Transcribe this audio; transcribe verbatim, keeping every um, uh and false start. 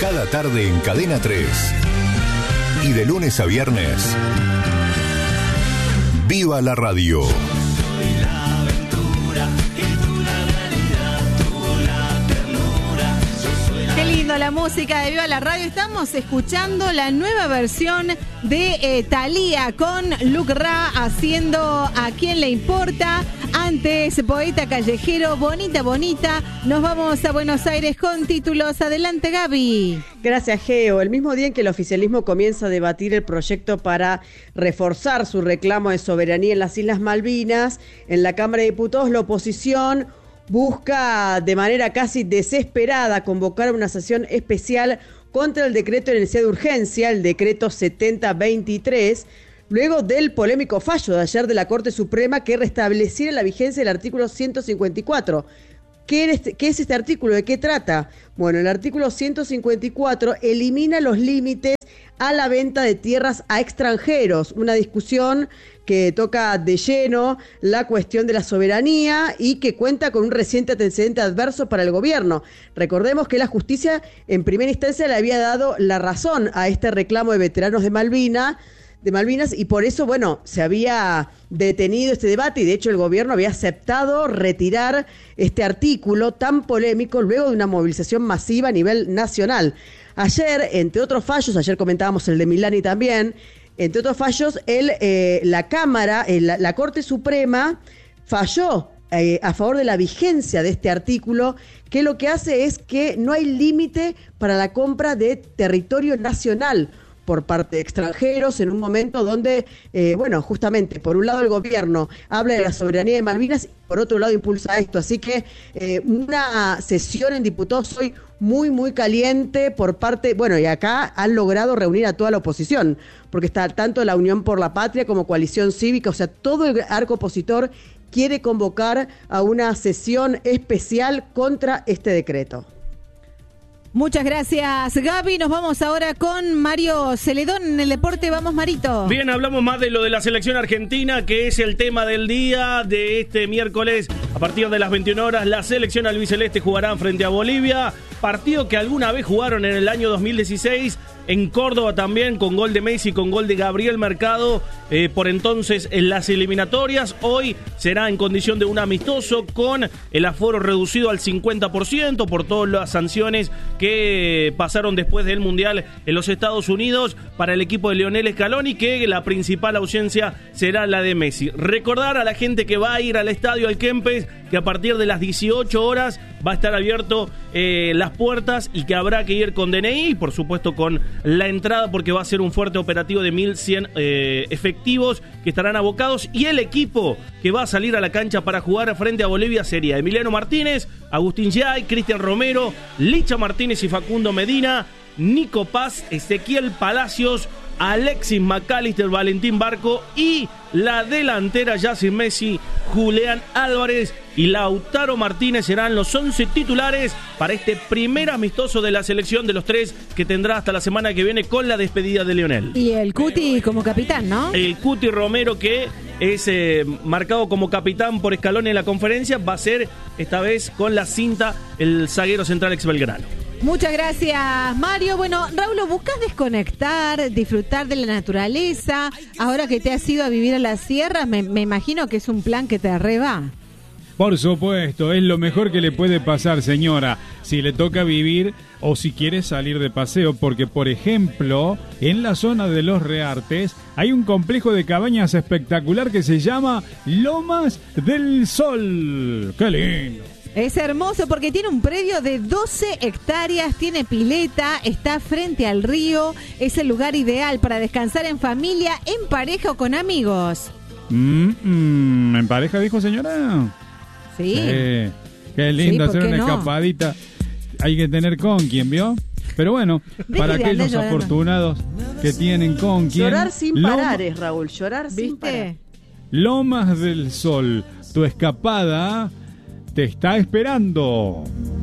Cada tarde en Cadena tres. Y de lunes a viernes, ¡viva la radio! Qué lindo la música de Viva la Radio. Estamos escuchando la nueva versión de eh, Thalía con Luc Ra haciendo A Quién Le Importa. Antes, Poeta Callejero, Bonita Bonita. Nos vamos a Buenos Aires con títulos. Adelante, Gaby. Gracias, Geo. El mismo día en que el oficialismo comienza a debatir el proyecto para reforzar su reclamo de soberanía en las Islas Malvinas, en la Cámara de Diputados la oposición busca de manera casi desesperada convocar una sesión especial contra el decreto de necesidad de urgencia, el decreto setenta veintitrés, luego del polémico fallo de ayer de la Corte Suprema que restableciera la vigencia del artículo ciento cincuenta y cuatro. ¿Qué es, ¿Qué es este artículo? ¿De qué trata? Bueno, el artículo ciento cincuenta y cuatro elimina los límites a la venta de tierras a extranjeros, una discusión que toca de lleno la cuestión de la soberanía y que cuenta con un reciente antecedente adverso para el gobierno. Recordemos que la justicia en primera instancia le había dado la razón a este reclamo de veteranos de Malvinas, de Malvinas y por eso, bueno, se había detenido este debate y de hecho el gobierno había aceptado retirar este artículo tan polémico luego de una movilización masiva a nivel nacional. Ayer, entre otros fallos, ayer comentábamos el de Milani también, entre otros fallos, el, eh, la Cámara, eh, la, la Corte Suprema falló eh, a favor de la vigencia de este artículo, que lo que hace es que no hay límite para la compra de territorio nacional por parte de extranjeros en un momento donde, eh, bueno, justamente, por un lado el gobierno habla de la soberanía de Malvinas y por otro lado impulsa esto. Así que eh, una sesión en diputados hoy muy, muy caliente por parte, bueno, y acá han logrado reunir a toda la oposición, porque está tanto la Unión por la Patria como Coalición Cívica, o sea, todo el arco opositor quiere convocar a una sesión especial contra este decreto. Muchas gracias, Gaby. Nos vamos ahora con Mario Celedón en el deporte. Vamos, Marito. Bien, hablamos más de lo de la selección argentina, que es el tema del día de este miércoles. A partir de las veintiuna horas, la selección albiceleste jugará frente a Bolivia. Partido que alguna vez jugaron en el año dos mil dieciséis en Córdoba también, con gol de Messi, con gol de Gabriel Mercado, eh, por entonces en las eliminatorias. Hoy será en condición de un amistoso con el aforo reducido al cincuenta por ciento por todas las sanciones que pasaron después del Mundial en los Estados Unidos para el equipo de Lionel Scaloni, que la principal ausencia será la de Messi. Recordar a la gente que va a ir al estadio al Kempes que a partir de las dieciocho horas va a estar abierto eh, las puertas y que habrá que ir con D N I y por supuesto con la entrada, porque va a ser un fuerte operativo de mil cien eh, efectivos que estarán abocados, y el equipo que va a salir a la cancha para jugar frente a Bolivia sería Emiliano Martínez, Agustín Yay, Cristian Romero, Licha Martínez y Facundo Medina, Nico Paz, Ezequiel Palacios, Alexis McAllister, Valentín Barco y la delantera ya sin Messi, Julián Álvarez y Lautaro Martínez serán los once titulares para este primer amistoso de la selección de los tres que tendrá hasta la semana que viene con la despedida de Lionel. Y el Cuti como capitán, ¿no? El Cuti Romero, que es eh, marcado como capitán por Scaloni en la conferencia, va a ser esta vez con la cinta el zaguero central ex Belgrano. Muchas gracias, Mario. Bueno, Raúl, ¿buscas desconectar, disfrutar de la naturaleza? Ahora que te has ido a vivir a las sierras, me, me imagino que es un plan que te arreba. Por supuesto, es lo mejor que le puede pasar, señora, si le toca vivir o si quiere salir de paseo, porque, por ejemplo, en la zona de Los Reartes hay un complejo de cabañas espectacular que se llama Lomas del Sol. ¡Qué lindo! Es hermoso porque tiene un predio de doce hectáreas, tiene pileta, está frente al río, es el lugar ideal para descansar en familia, en pareja o con amigos. Mm, mm, ¿En pareja dijo, señora? Sí. Sí. Qué lindo sí, hacer una no? escapadita. Hay que tener con quien, ¿vio? Pero bueno, Deje para de aquellos andar afortunados que tienen con quien... Llorar sin Loma- parar es, Raúl, llorar sin parar. ¿Viste? Lomas del Sol, tu escapada te está esperando.